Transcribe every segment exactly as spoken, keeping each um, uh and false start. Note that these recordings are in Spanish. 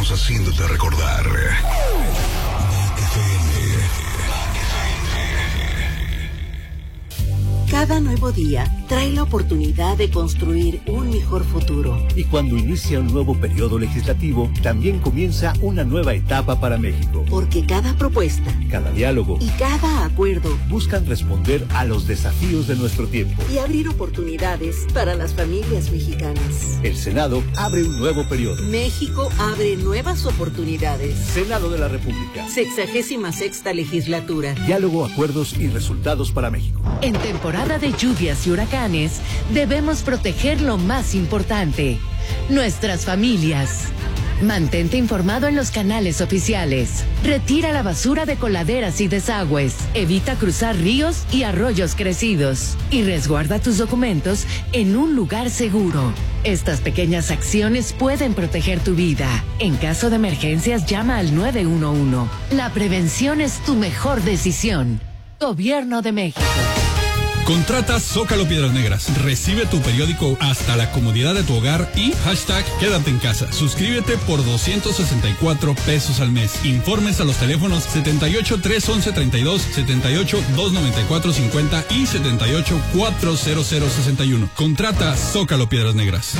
estamos haciéndote recordar. Cada nuevo día trae la oportunidad de construir un mejor futuro. Y cuando inicia un nuevo periodo legislativo, también comienza una nueva etapa para México. Porque cada propuesta, cada diálogo y cada acuerdo buscan responder a los desafíos de nuestro tiempo y abrir oportunidades para las familias mexicanas. El Senado abre un nuevo periodo. México abre nuevas oportunidades. Senado de la República. Sexagésima sexta legislatura. Diálogo, acuerdos y resultados para México. En temporada de lluvias y huracanes, debemos proteger lo más importante, nuestras familias. Mantente informado en los canales oficiales. Retira la basura de coladeras y desagües. Evita cruzar ríos y arroyos crecidos. Y resguarda tus documentos en un lugar seguro. Estas pequeñas acciones pueden proteger tu vida. En caso de emergencias, llama al nueve uno uno. La prevención es tu mejor decisión. Gobierno de México. Contrata Zócalo Piedras Negras. Recibe tu periódico hasta la comodidad de tu hogar y hashtag quédate en casa. Suscríbete por doscientos sesenta y cuatro pesos al mes. Informes a los teléfonos setenta y ocho, trescientos once, treinta y dos, setenta y ocho, doscientos noventa y cuatro, cincuenta y setenta y ocho, cuatrocientos sesenta y uno. Contrata Zócalo Piedras Negras.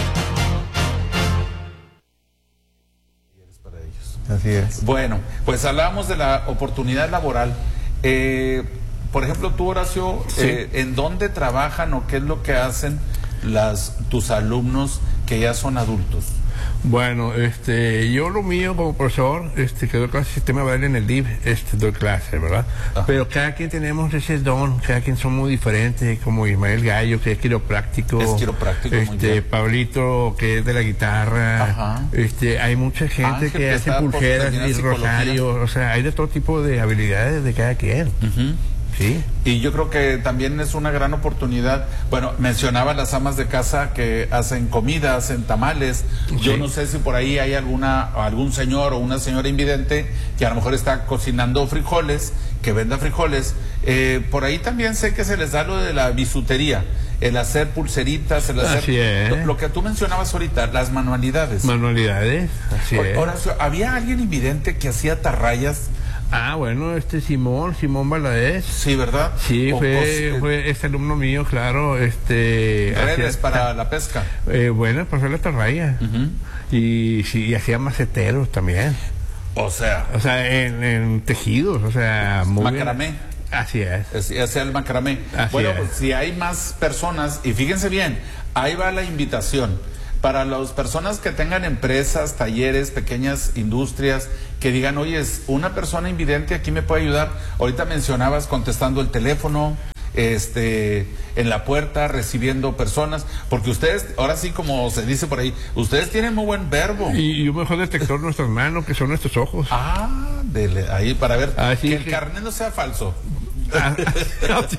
Así es. Bueno, pues hablábamos de la oportunidad laboral. Eh... Por ejemplo, tú, Horacio, sí. eh, ¿en dónde trabajan o qué es lo que hacen las tus alumnos que ya son adultos? Bueno, este, yo lo mío como profesor, este, que doy clase de sistema laboral en el D I F, este, doy clases, ¿verdad? Ajá. Pero cada quien tenemos ese don, cada quien son muy diferentes, como Ismael Gallo, que es quiropráctico. Es quiropráctico, este, muy bien. Pablito, que es de la guitarra. Ajá. Este, hay mucha gente Ángel, que, que hace pulseras y rosarios, o sea, hay de todo tipo de habilidades de cada quien. Uh-huh. Sí. Y yo creo que también es una gran oportunidad. Bueno, mencionaba las amas de casa que hacen comida, hacen tamales. Sí. Yo no sé si por ahí hay alguna algún señor o una señora invidente que a lo mejor está cocinando frijoles, que venda frijoles. Eh, por ahí también sé que se les da lo de la bisutería, el hacer pulseritas, el hacer así es. Lo, lo que tú mencionabas ahorita, las manualidades. Manualidades, así o, es. Horacio, ¿había alguien invidente que hacía tarrayas? Ah, bueno, este Simón, Simón Valadez. Sí, ¿verdad? Sí, fue, fue este alumno mío, claro. Este, redes hacía, para la pesca. Eh, bueno, para hacer la tarraya. Uh-huh. Y sí, y hacía maceteros también. O sea. O sea, en, en tejidos, o sea, muy macramé. Bien. Así es. es hacía el macramé. Así bueno, es. Pues, si hay más personas, y fíjense bien, ahí va la invitación. Para las personas que tengan empresas, talleres, pequeñas industrias, que digan, oye, es una persona invidente aquí me puede ayudar. Ahorita mencionabas contestando el teléfono, este, en la puerta, recibiendo personas, porque ustedes, ahora sí como se dice por ahí, ustedes tienen muy buen verbo. Y, y un mejor detector de nuestras manos, que son nuestros ojos. Ah, dele, ahí para ver Así que es el que... carnet no sea falso. Ah, sí.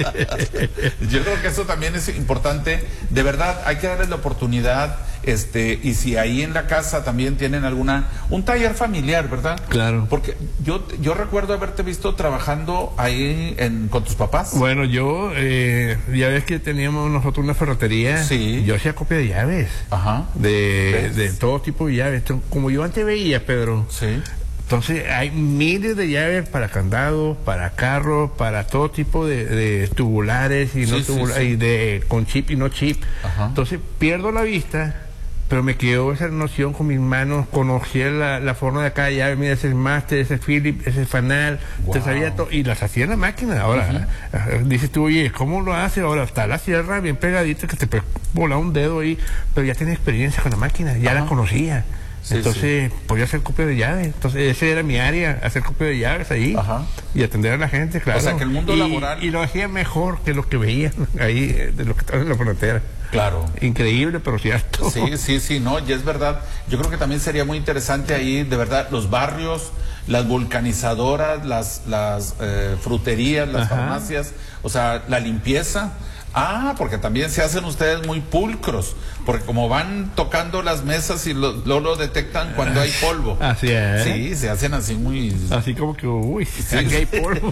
Yo creo que eso también es importante. De verdad, hay que darles la oportunidad. Este, y si ahí en la casa también tienen alguna, un taller familiar, ¿verdad? Claro. Porque yo, yo recuerdo haberte visto trabajando ahí en, con tus papás. Bueno, yo, eh, ya ves que teníamos nosotros una ferretería. Sí. Yo hacía copia de llaves. Ajá. De, de todo tipo de llaves. Como yo antes veía, Pedro. Sí. Entonces hay miles de llaves para candados, para carros, para todo tipo de, de tubulares y sí, no tubulares, sí, sí. y de con chip y no chip. Ajá. Entonces pierdo la vista, pero me quedó esa noción con mis manos, conocía la, la forma de cada llave, mira, ese es Master, ese es Philip, ese es Fanal, wow. Te sabía todo, y las hacía en la máquina. Ahora, uh-huh. dices tú, oye, ¿cómo lo hace? Ahora está la sierra bien pegadita, que te vola un dedo ahí, pero ya tenía experiencia con la máquina, ya Ajá. la conocía. Sí, entonces, sí. podía hacer copia de llaves. Entonces, ese era mi área, hacer copia de llaves ahí. Ajá. Y atender a la gente, claro. O sea, que el mundo y, laboral... Y lo hacía mejor que lo que veían ahí, de lo que estaba en la frontera. Claro. Increíble, pero cierto. Sí, sí, sí, no, y es verdad. Yo creo que también sería muy interesante ahí, de verdad, los barrios, las vulcanizadoras, las, las eh, fruterías, las Ajá. farmacias, o sea, la limpieza... Ah, porque también se hacen ustedes muy pulcros, porque como van tocando las mesas y lo, lo, lo detectan cuando hay polvo. Así es. Sí, se hacen así muy... Así como que, uy, sí. Aquí hay polvo.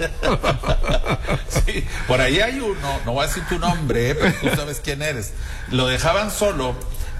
Sí, por ahí hay uno, no voy a decir tu nombre, pero tú sabes quién eres. Lo dejaban solo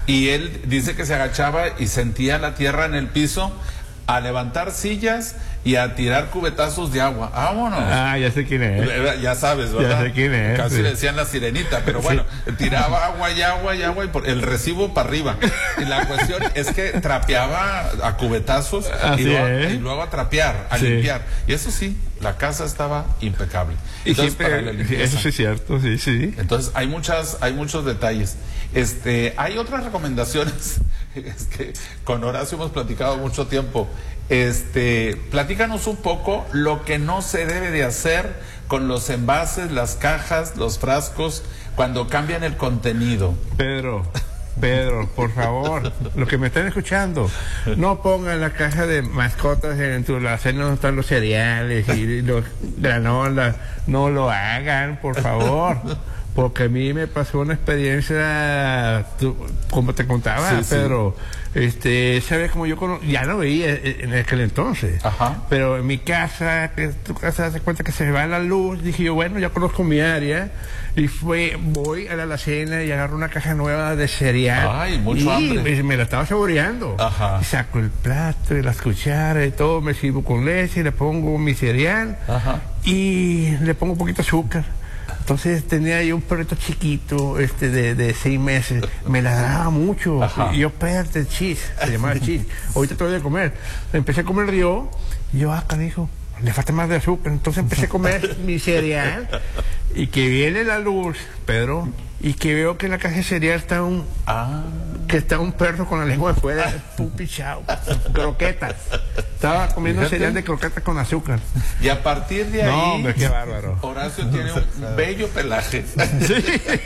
Y él dice que se agachaba y sentía la tierra en el piso, a levantar sillas y a tirar cubetazos de agua. ¡Vámonos! Ah, ya sé quién es. Ya sabes, ¿verdad? Ya sé quién es. Casi sí. le decían la sirenita, pero bueno, sí. Tiraba agua y agua y agua y por el recibo para arriba. Y la cuestión es que trapeaba a cubetazos y luego, y luego a trapear, a sí. limpiar. Y eso sí, la casa estaba impecable. Y Entonces, siempre, para la limpieza, eso sí es cierto, sí, sí. Entonces hay muchas, hay muchos detalles. Este, hay otras recomendaciones. Es que con Horacio hemos platicado mucho tiempo. Este, platícanos un poco lo que no se debe de hacer con los envases, las cajas, los frascos, cuando cambian el contenido. Pedro, Pedro, por favor, los que me están escuchando, no pongan la caja de mascotas en tu alacena donde están los cereales y los granolas, no lo hagan, por favor. Porque a mí me pasó una experiencia, tú, como te contaba, sí, Pedro, sí. este, sabes como yo cono- ya lo veía en aquel entonces. Ajá. Pero en mi casa, que tu casa se cuenta que se va la luz, dije yo, bueno, ya conozco mi área, y fue, voy a la alacena y agarro una caja nueva de cereal. Ay, mucho y hambre. Me, me la estaba saboreando. Ajá. Y saco el plato y las cucharas y todo, me sirvo con leche, le pongo mi cereal. Ajá. Y le pongo un poquito de azúcar. Entonces tenía yo un perrito chiquito, este, de, de seis meses, me ladraba mucho. Ajá. Y yo, espérate, Chis, se llamaba Chis, ahorita te voy a comer. Empecé a comer yo, y yo, acá dijo, le falta más de azúcar. Entonces empecé a comer mi cereal, y que viene la luz, Pedro, y que veo que en la caja de cereal está un, ah. que está un perro con la lengua de fuera, pupichao, croquetas. Estaba comiendo Fíjate. cereal de croquetas con azúcar. Y a partir de ahí, no, hombre, qué bárbaro. Horacio tiene un bello pelaje. Sí.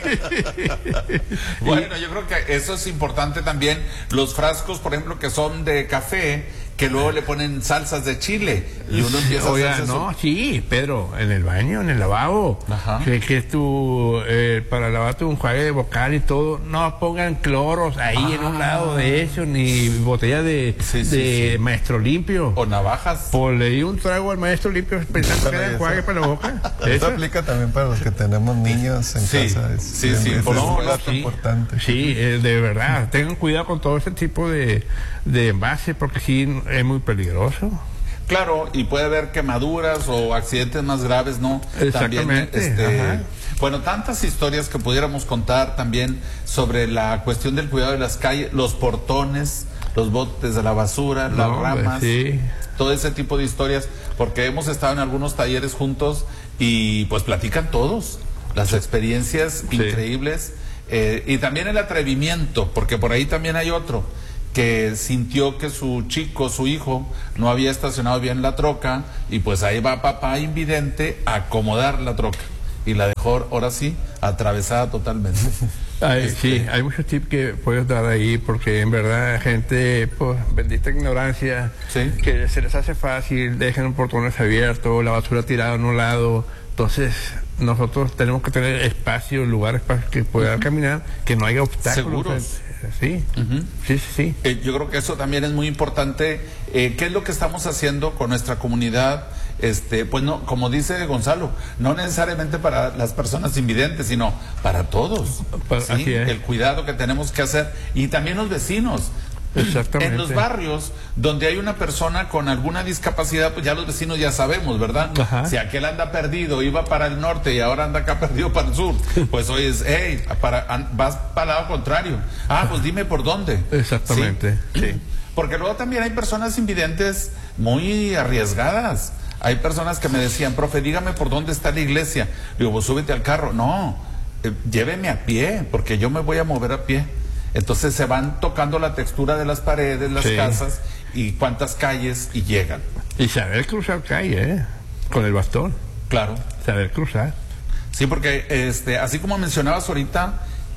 Bueno, yo creo que eso es importante también. Los frascos, por ejemplo, que son de café, que luego le ponen salsas de chile y uno empieza Oiga, a hacer no, eso. Sí, Pedro, en el baño, en el lavabo, Ajá. que, que es tu, eh, para lavarte un enjuague de vocal y todo, no pongan cloros ahí ah. en un lado de eso, ni botella de, sí, sí, de sí. Maestro Limpio. O navajas. Pues le di un trago al Maestro Limpio pensando que era enjuague para la boca. Eso, eso aplica también para los que tenemos niños en sí, casa. Es, sí, sí, es, por es no, un sí. importante. Sí, eh, de verdad, tengan cuidado con todo ese tipo de, de envase, porque sí es muy peligroso. Claro, y puede haber quemaduras o accidentes más graves, ¿no? Exactamente. También, este, bueno, tantas historias que pudiéramos contar también sobre la cuestión del cuidado de las calles, los portones, los botes de la basura, las no, ramas, sí. todo ese tipo de historias, porque hemos estado en algunos talleres juntos y pues platican todos las experiencias sí. increíbles eh, y también el atrevimiento, porque por ahí también hay otro que sintió que su chico, su hijo, no había estacionado bien la troca y pues ahí va papá invidente a acomodar la troca y la dejó ahora sí atravesada totalmente. Ay, este... Sí, hay muchos tips que puedes dar ahí porque en verdad gente, pues bendita ignorancia, ¿Sí? que se les hace fácil, dejan portones abiertos, la basura tirada en un lado, entonces nosotros tenemos que tener espacio, lugares para que puedan uh-huh. caminar, que no haya obstáculos. Seguros. Sí, uh-huh. sí, sí, sí. Eh, yo creo que eso también es muy importante. Eh, ¿Qué es lo que estamos haciendo con nuestra comunidad? Este, pues no, como dice Gonzalo, no necesariamente para las personas invidentes, sino para todos. Pa- ¿sí? Así es. El cuidado que tenemos que hacer y también los vecinos. Exactamente. En los barrios donde hay una persona con alguna discapacidad, pues ya los vecinos ya sabemos, ¿verdad? Ajá. Si aquel anda perdido, iba para el norte y ahora anda acá perdido para el sur, pues hoy es, hey, para, vas para el lado contrario. Ah, pues dime por dónde. Exactamente. Sí. sí. Porque luego también hay personas invidentes muy arriesgadas. Hay personas que me decían, profe, dígame por dónde está la iglesia. Digo, pues súbete al carro. No, eh, lléveme a pie, porque yo me voy a mover a pie. Entonces se van tocando la textura de las paredes, las sí. casas y cuántas calles y llegan. Y saber cruzar calle, ¿eh? Con el bastón. Claro. Saber cruzar. Sí, porque este, así como mencionabas ahorita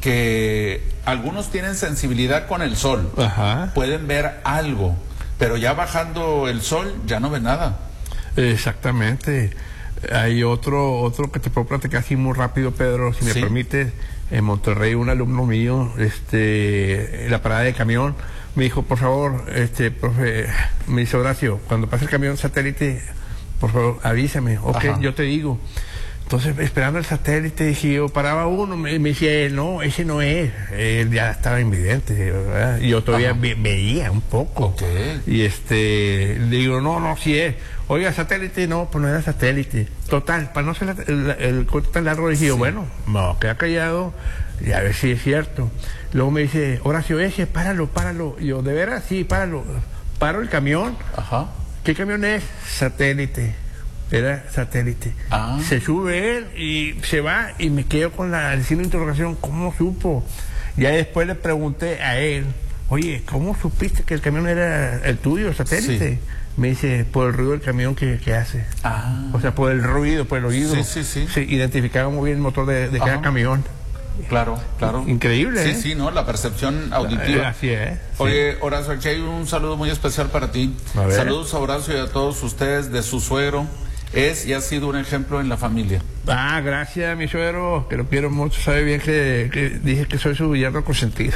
que algunos tienen sensibilidad con el sol, Ajá. pueden ver algo, pero ya bajando el sol ya no ven nada. Exactamente. Hay otro otro que te puedo platicar así muy rápido, Pedro, si me sí. permites. En Monterrey, un alumno mío, este, en la parada de camión, me dijo, por favor, este, profe, me dice Horacio, cuando pase el camión satélite, por favor, avísame. Ok, Ajá. yo te digo. Entonces, esperando el satélite, dije yo, paraba uno, me, me decía, no, ese no es. Él ya estaba invidente, ¿verdad? Y yo todavía ve, veía un poco. Okay. Y este, le digo, no, no, sí es. Oiga, satélite, no, pues no era satélite. Total, para no ser la, el, el corte tan largo, dije yo, sí. bueno, me queda callado y a ver si es cierto. Luego me dice, Horacio, ese, páralo, páralo. Y yo, ¿de veras? Sí, páralo. Paro el camión. Ajá. ¿Qué camión es? Satélite. Era satélite. Ah. Se sube él y se va y me quedo con la el signo de interrogación. ¿Cómo supo? Ya después le pregunté a él, oye, ¿cómo supiste que el camión era el tuyo, el satélite? Sí. Me dice, por el ruido del camión que, que hace. Ah. O sea, por el ruido, por el oído. Sí, sí, sí. Se identificaba muy bien el motor de, de cada camión. Claro, claro. Increíble, Sí, ¿eh? sí, ¿no? La percepción auditiva. Así es. Oye, sí. Horacio, aquí hay un saludo muy especial para ti. A Saludos a Horacio y a todos ustedes de su suegro. Es y ha sido un ejemplo en la familia. Ah, gracias, mi suegro, que lo quiero mucho. Sabe bien que, que dije que soy su yerno consentido.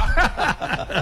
Ah.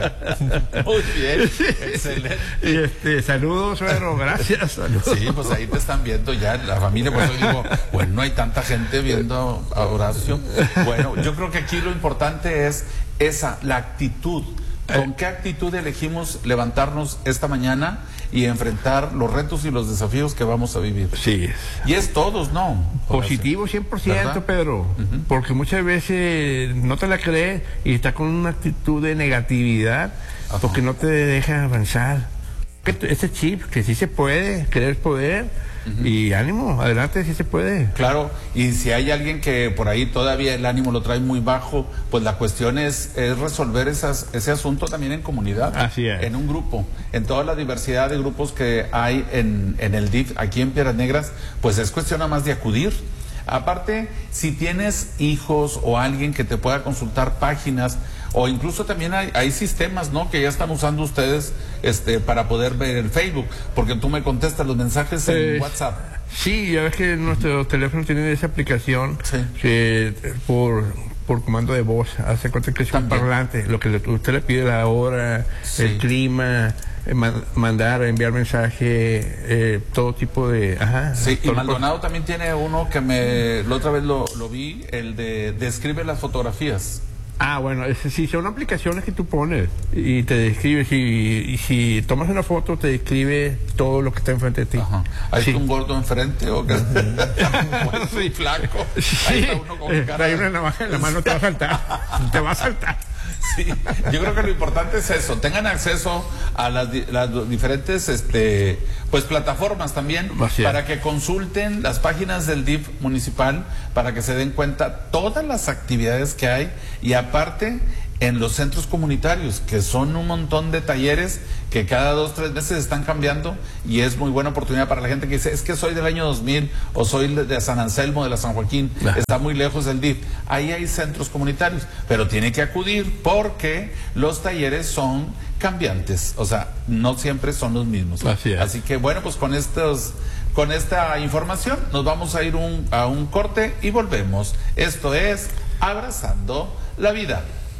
Muy bien, excelente. Y este, saludos, suegro, gracias. Saludos. Sí, pues ahí te están viendo ya la familia. Por eso digo, bueno, no hay tanta gente viendo a Horacio. Bueno, yo creo que aquí lo importante es esa, la actitud. ¿Con qué actitud elegimos levantarnos esta mañana y enfrentar los retos y los desafíos que vamos a vivir? Sí. Y es todos, ¿no? Positivo cien por ciento, ¿verdad? Pedro. Uh-huh. Porque muchas veces no te la crees y estás con una actitud de negatividad. Ajá. Porque no te deja avanzar. Ese chip, que sí se puede, querer poder. Uh-huh. Y ánimo, adelante, sí se puede. Claro, y si hay alguien que por ahí todavía el ánimo lo trae muy bajo, pues la cuestión es, es resolver esas, ese asunto también en comunidad. Así es. En un grupo, en toda la diversidad de grupos que hay en, en el D I F, aquí en Piedras Negras, pues es cuestión nada más de acudir. Aparte, si tienes hijos o alguien que te pueda consultar páginas, o incluso también hay, hay sistemas, ¿no?, que ya están usando ustedes este, para poder ver el Facebook, porque tú me contestas los mensajes en eh, WhatsApp. Sí, ya ves que nuestro teléfono tiene esa aplicación, sí, que por, por comando de voz hace cuenta que es un parlante, lo que le, usted le pide la hora, sí, el clima, eh, man, mandar, enviar mensaje, eh, todo tipo de... Ajá, sí, y Maldonado también tiene uno que me... La otra vez lo, lo vi, el de describe las fotografías. Ah, bueno, es, sí, son aplicaciones que tú pones y te describes y, y si tomas una foto te describe todo lo que está enfrente de ti. Ajá. ¿Hay sí. un gordo enfrente o qué? Bueno, soy flaco. Sí. Ahí está uno con eh, cara. Hay una navaja en la mano, te va a saltar. Te va a saltar. Sí, yo creo que lo importante es eso, tengan acceso a las, las diferentes este, pues plataformas también, para que consulten las páginas del D I F municipal, para que se den cuenta todas las actividades que hay, y aparte en los centros comunitarios, que son un montón de talleres que cada dos, tres meses están cambiando, y es muy buena oportunidad para la gente que dice, es que soy del año dos mil, o soy de San Anselmo, de la San Joaquín, nah. está muy lejos del D I F. Ahí hay centros comunitarios, pero tiene que acudir porque los talleres son cambiantes, o sea, no siempre son los mismos. Así es. Así que bueno, pues con estos... Con esta información nos vamos a ir un, a un corte y volvemos. Esto es Abrazando la Vida.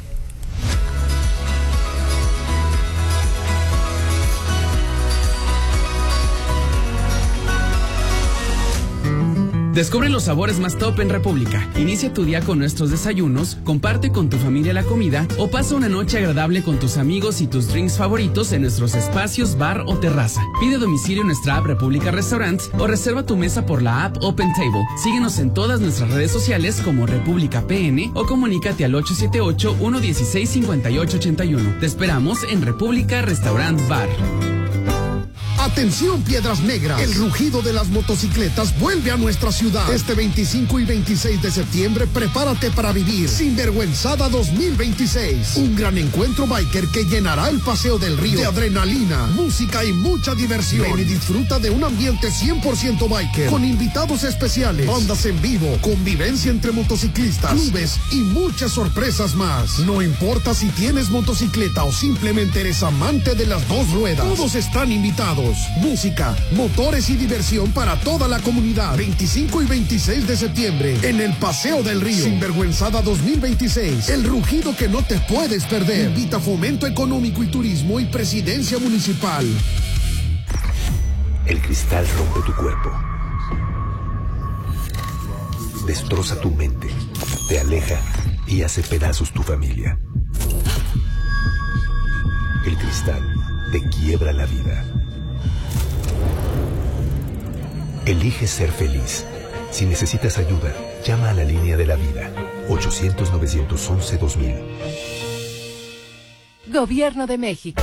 Descubre los sabores más top en República. Inicia tu día con nuestros desayunos, comparte con tu familia la comida o pasa una noche agradable con tus amigos y tus drinks favoritos en nuestros espacios bar o terraza. Pide domicilio en nuestra app República Restaurants o reserva tu mesa por la app Open Table. Síguenos en todas nuestras redes sociales como República P N o comunícate al ocho siete ocho, uno uno seis, cinco ocho ocho uno. Te esperamos en República Restaurant Bar. Atención, Piedras Negras, el rugido de las motocicletas vuelve a nuestra ciudad. Este veinticinco y veintiséis de septiembre, prepárate para vivir Sinvergüenzada dos mil veintiséis. Un gran encuentro biker que llenará el Paseo del Río de adrenalina, música y mucha diversión. Ven y disfruta de un ambiente cien por ciento biker, con invitados especiales, bandas en vivo, convivencia entre motociclistas, clubes y muchas sorpresas más. No importa si tienes motocicleta o simplemente eres amante de las dos ruedas, todos están invitados. Música, motores y diversión para toda la comunidad. veinticinco y veintiséis de septiembre en el Paseo del Río. Sinvergüenzada dos mil veintiséis. El rugido que no te puedes perder. Invita Fomento Económico y Turismo y Presidencia Municipal. El cristal rompe tu cuerpo. destroza tu mente, te aleja y hace pedazos tu familia. El cristal te quiebra la vida. Elige ser feliz. Si necesitas ayuda, llama a la línea de la vida. ochocientos, novecientos once, dos mil. Gobierno de México.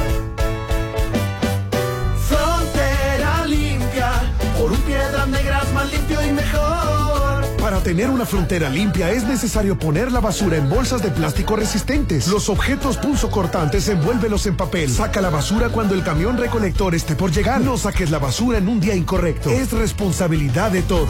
Frontera limpia, por un Piedras Negras más limpio y mejor. Para tener una frontera limpia es necesario poner la basura en bolsas de plástico resistentes. Los objetos punzocortantes envuélvelos en papel. Saca la basura cuando el camión recolector esté por llegar. No saques la basura en un día incorrecto. Es responsabilidad de todos.